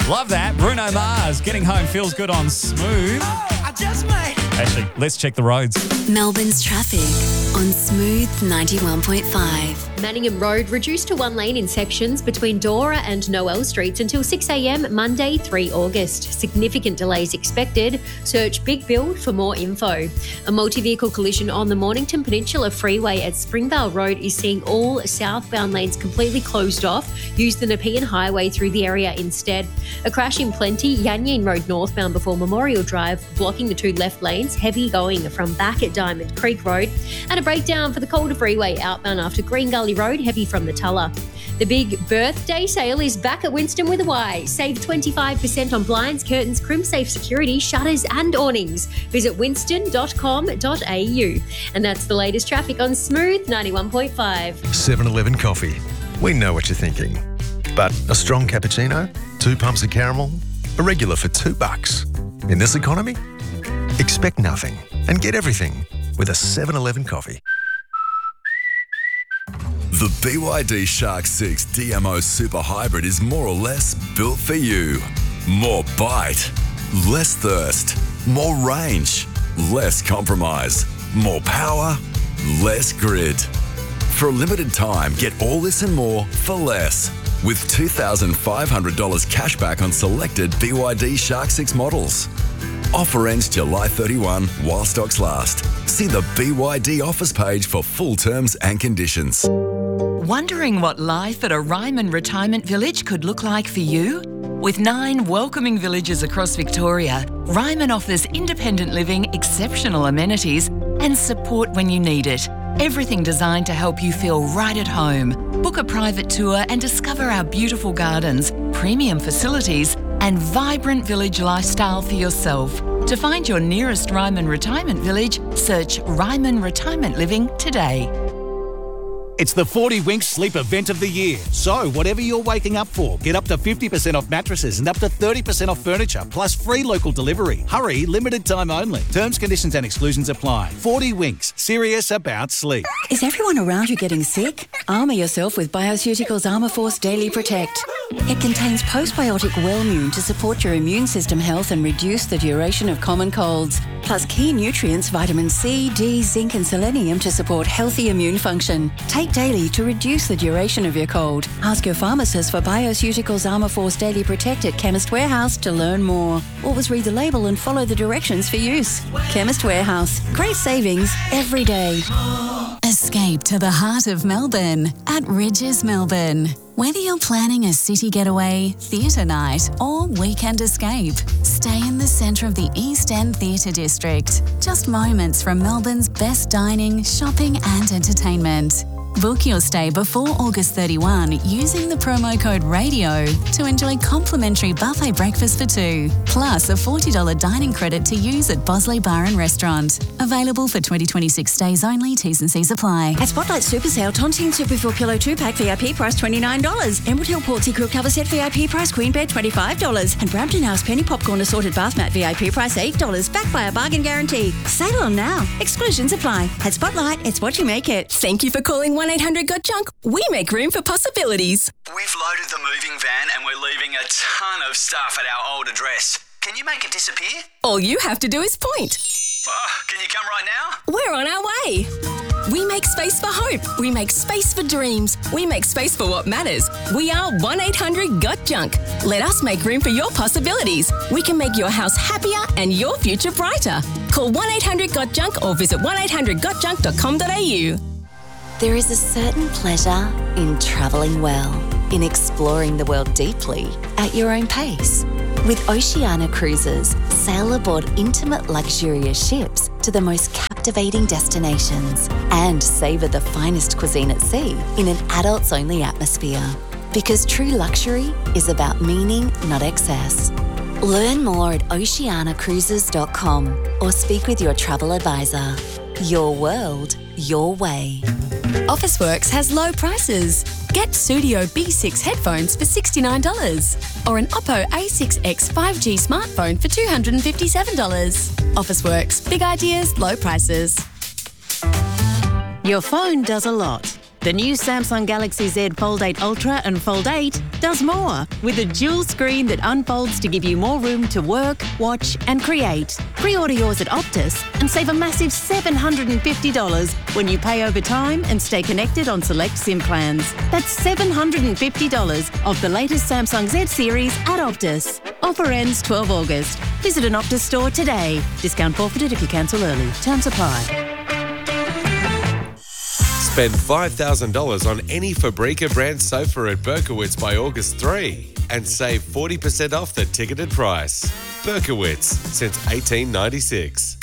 Love that. Bruno Mars, Getting Home feels good on Smooth. I just might. Actually, let's check the roads. Melbourne's traffic on Smooth 91.5. Manningham Road reduced to one lane in sections between Dora and Noel Streets until 6 a.m. Monday, 3 August. Significant delays expected. Search Big Build for more info. A multi-vehicle collision on the Mornington Peninsula Freeway at Springvale Road is seeing all southbound lanes completely closed off. Use the Nepean Highway through the area instead. A crash in Plenty, Yanyin Road northbound before Memorial Drive, blocking the two left lanes, heavy going from back at Diamond Creek Road. And a breakdown for the Calder Freeway outbound after Green Gully Road, heavy from the Tulla. The big birthday sale is back at Winston with a Y. Save 25% on blinds, curtains, crimsafe security, shutters and awnings. Visit winston.com.au. And that's the latest traffic on Smooth 91.5. 7-Eleven coffee. We know what you're thinking. But a strong cappuccino, 2 pumps of caramel, a regular for $2. In this economy, expect nothing and get everything with a 7-Eleven coffee. The BYD Shark 6 DMO Super Hybrid is more or less built for you. More bite, less thirst, more range, less compromise, more power, less grid. For a limited time, get all this and more for less. With $2,500 cash back on selected BYD Shark 6 models. Offer ends July 31 while stocks last. See the BYD offers page for full terms and conditions. Wondering what life at a Ryman Retirement Village could look like for you? With 9 welcoming villages across Victoria, Ryman offers independent living, exceptional amenities and support when you need it. Everything designed to help you feel right at home. Book a private tour and discover our beautiful gardens, premium facilities and vibrant village lifestyle for yourself. To find your nearest Ryman Retirement Village, search Ryman Retirement Living today. It's the 40 Winks Sleep Event of the year. So, whatever you're waking up for, get up to 50% off mattresses and up to 30% off furniture, plus free local delivery. Hurry, limited time only. Terms, conditions and exclusions apply. 40 Winks, serious about sleep. Is everyone around you getting sick? Armour yourself with Bioceuticals Armour Force Daily Protect. It contains postbiotic Wellmune to support your immune system health and reduce the duration of common colds. Plus key nutrients, vitamin C, D, zinc and selenium to support healthy immune function. Take daily to reduce the duration of your cold. Ask your pharmacist for Bioceuticals Armour Force Daily Protect at Chemist Warehouse to learn more. Always read the label and follow the directions for use. Chemist Warehouse. Great savings every day. Escape to the heart of Melbourne at Ridges Melbourne. Whether you're planning a city getaway, theatre night or weekend escape, stay in the centre of the East End Theatre District. Just moments from Melbourne's best dining, shopping and entertainment. Book your stay before August 31 using the promo code RADIO to enjoy complimentary buffet breakfast for 2, plus a $40 dining credit to use at Bosley Bar and Restaurant. Available for 2026 stays only, T's and C's apply. At Spotlight Super Sale, Tontine Super 4 Pillow 2-pack VIP price $29. Emerald Hill Portsea Quilt Cover Set VIP price Queen Bed $25. And Brampton House Penny Popcorn Assorted Bath Mat VIP price $8. Backed by a bargain guarantee. Sale on now. Exclusions apply. At Spotlight, it's what you make it. Thank you for calling 1-800-GOT-JUNK. We make room for possibilities. We've loaded the moving van and we're leaving a ton of stuff at our old address. Can you make it disappear? All you have to do is point. Can you come right now? We're on our way. We make space for hope. We make space for dreams. We make space for what matters. We are 1-800-GOT-JUNK. Let us make room for your possibilities. We can make your house happier and your future brighter. Call 1-800-GOT-JUNK or visit 1-800-GOT-JUNK.com.au. There is a certain pleasure in travelling well, in exploring the world deeply at your own pace. With Oceania Cruises, sail aboard intimate luxurious ships to the most captivating destinations and savour the finest cuisine at sea in an adults-only atmosphere. Because true luxury is about meaning, not excess. Learn more at oceanacruises.com or speak with your travel advisor. Your world, your way. Officeworks has low prices. Get Studio B6 headphones for $69 or an Oppo A6X 5G smartphone for $257. Officeworks, big ideas, low prices. Your phone does a lot. The new Samsung Galaxy Z Fold 8 Ultra and Fold 8 does more with a dual screen that unfolds to give you more room to work, watch and create. Pre-order yours at Optus and save a massive $750 when you pay over time and stay connected on select SIM plans. That's $750 off the latest Samsung Z series at Optus. Offer ends 12 August. Visit an Optus store today. Discount forfeited if you cancel early. Terms apply. Spend $5,000 on any Fabrica brand sofa at Berkowitz by August 3 and save 40% off the ticketed price. Berkowitz, since 1896.